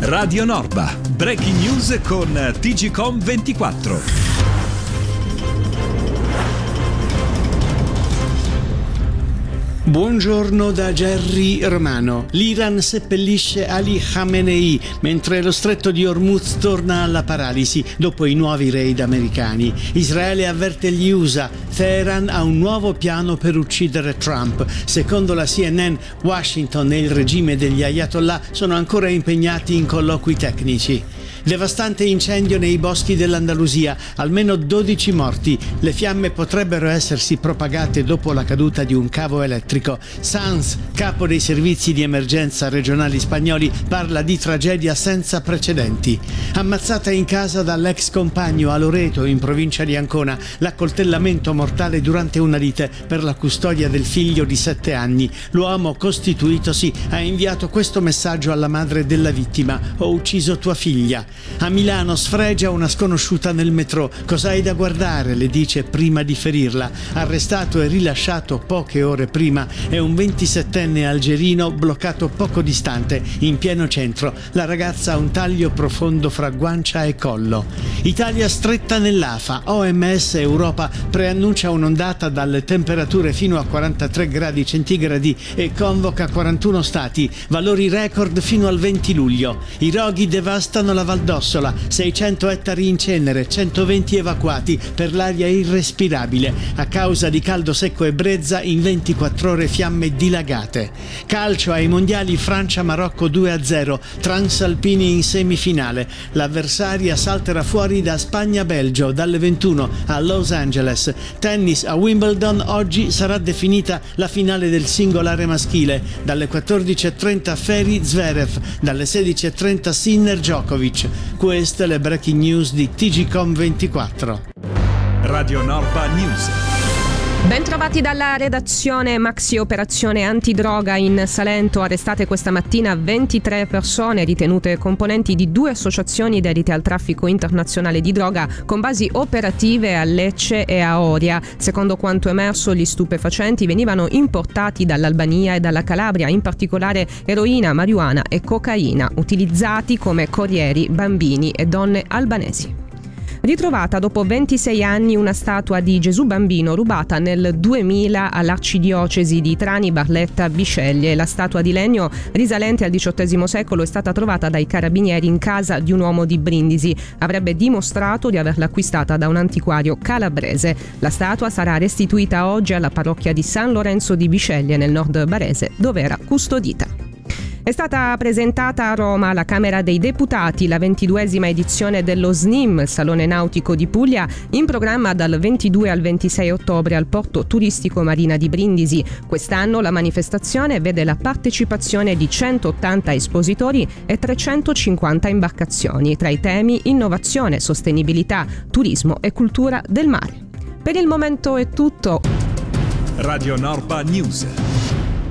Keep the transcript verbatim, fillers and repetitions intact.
Radio Norba, breaking news con T G Com ventiquattro. Buongiorno da Gerry Romano. L'Iran seppellisce Ali Khamenei mentre lo stretto di Hormuz torna alla paralisi dopo i nuovi raid americani. Israele avverte gli U S A. Teheran ha un nuovo piano per uccidere Trump. Secondo la C N N, Washington e il regime degli Ayatollah sono ancora impegnati in colloqui tecnici. Devastante incendio nei boschi dell'Andalusia, almeno dodici morti. Le fiamme potrebbero essersi propagate dopo la caduta di un cavo elettrico. Sanz, capo dei servizi di emergenza regionali spagnoli, parla di tragedia senza precedenti. Ammazzata in casa dall'ex compagno a Loreto, in provincia di Ancona, l'accoltellamento mortale durante una lite per la custodia del figlio di sette anni. L'uomo, costituitosi, ha inviato questo messaggio alla madre della vittima: "Ho ucciso tua figlia". A Milano sfregia una sconosciuta nel metro. "Cosa hai da guardare?" le dice prima di ferirla. Arrestato e rilasciato poche ore prima è un ventisettenne algerino bloccato poco distante, in pieno centro. La ragazza ha un taglio profondo fra guancia e collo. Italia stretta nell'A F A. O M S Europa preannuncia un'ondata dalle temperature fino a quarantatré gradi centigradi e convoca quarantuno stati, valori record fino al venti luglio. I roghi devastano la Valdossola, seicento ettari in cenere, centoventi evacuati per l'aria irrespirabile. A causa di caldo secco e brezza, in ventiquattro ore fiamme dilagate. Calcio ai mondiali, Francia-Marocco due a zero, transalpini in semifinale. L'avversaria salterà fuori da Spagna-Belgio dalle ventuno a Los Angeles. Tennis a Wimbledon, oggi sarà definita la finale del singolare maschile. Dalle quattordici e trenta Ferry Zverev, dalle sedici e trenta Sinner Djokovic. Queste le breaking news di T G Com ventiquattro. Radio Norba News. Ben trovati dalla redazione. Maxi operazione antidroga in Salento. Arrestate questa mattina ventitré persone ritenute componenti di due associazioni dedite al traffico internazionale di droga con basi operative a Lecce e a Oria. Secondo quanto emerso, gli stupefacenti venivano importati dall'Albania e dalla Calabria, in particolare eroina, marijuana e cocaina, utilizzati come corrieri bambini e donne albanesi. Ritrovata dopo ventisei anni una statua di Gesù Bambino rubata nel duemila all'arcidiocesi di Trani Barletta Bisceglie. La statua di legno, risalente al diciottesimo secolo, è stata trovata dai carabinieri in casa di un uomo di Brindisi. Avrebbe dimostrato di averla acquistata da un antiquario calabrese. La statua sarà restituita oggi alla parrocchia di San Lorenzo di Bisceglie, nel nord barese, dove era custodita. È stata presentata a Roma alla Camera dei Deputati la ventiduesima edizione dello S N I M, Salone Nautico di Puglia, in programma dal ventidue al ventisei ottobre al Porto Turistico Marina di Brindisi. Quest'anno la manifestazione vede la partecipazione di centottanta espositori e trecentocinquanta imbarcazioni, tra i temi innovazione, sostenibilità, turismo e cultura del mare. Per il momento è tutto. Radio Norba News.